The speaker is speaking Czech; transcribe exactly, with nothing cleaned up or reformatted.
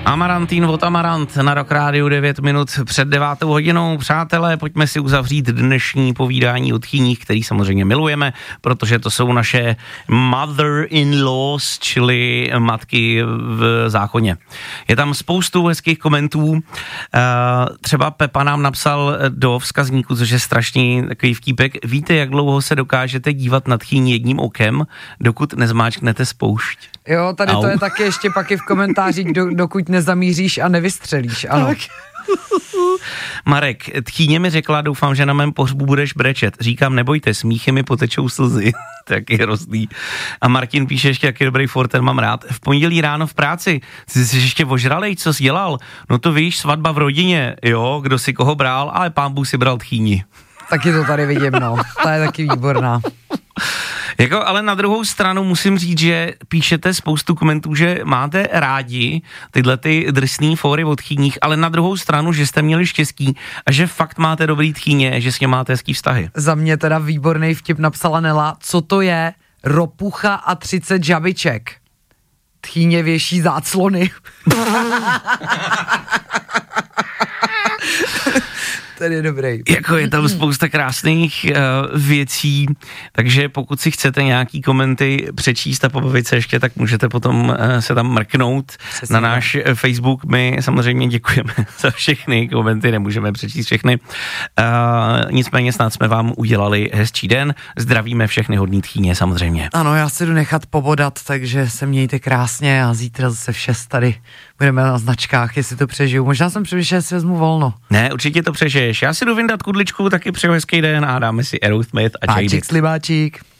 Amarantín od Amarant na Rock Rádiu devět minut před devátou hodinou. Přátelé, pojďme si uzavřít dnešní povídání o tchýních, který samozřejmě milujeme, protože to jsou naše mother-in-laws, čili matky v zákoně. Je tam spoustu hezkých komentů. Třeba Pepa nám napsal do vzkazníku, což je strašný takový vtípek. Víte, jak dlouho se dokážete dívat na tchýni jedním okem, dokud nezmáčknete spoušť? Jo, tady Au. To je taky ještě pak i v komentářích, do, dokud nezamíříš a nevystřelíš, ano. Tak. Marek, tchýně mi řekla, doufám, že na mém pohřbu budeš brečet. Říkám, nebojte, smíchy mi potečou slzy. Taky hrozný. A Martin píše ještě, jaký dobrý furt, ten mám rád. V pondělí ráno v práci, jsi si ještě ožralej, co jsi dělal? No to víš, svatba v rodině, jo, kdo si koho bral, ale pán Bůh si bral tchýni. Taky to tady vidím, no. Ta je taky výborná. Jako, ale na druhou stranu musím říct, že píšete spoustu komentů, že máte rádi tyhle ty drsný fóry o tchýních, ale na druhou stranu, že jste měli štěstí a že fakt máte dobrý tchýně, že s ním máte hezký vztahy. Za mě teda výborný vtip napsala Nela, co to je ropucha a třicet žabiček. Tchýně věší záclony. Ten je dobrý. Jako je tam spousta krásných uh, věcí, takže pokud si chcete nějaký komenty přečíst a pobavit se ještě, tak můžete potom uh, se tam mrknout Přesně. na náš Facebook. My samozřejmě děkujeme za všechny komenty, nemůžeme přečíst všechny. Uh, nicméně snad jsme vám udělali hezčí den. Zdravíme všechny hodný tchýně samozřejmě. Ano, já se jdu nechat pobodat, takže se mějte krásně a zítra zase v šest tady budeme na značkách, jestli to přežiju. Možná jsem přemýšlel, že si vezmu volno. Ne, určitě to přežiješ. Já si jdu vyndat kudličku, taky přeju hezký den a dáme si Aerosmith a J D. Páčik, slibáčik.